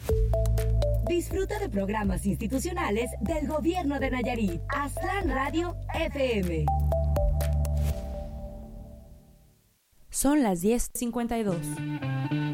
Disfruta de programas institucionales del Gobierno de Nayarit. Aztlán Radio FM. Son las 10:52.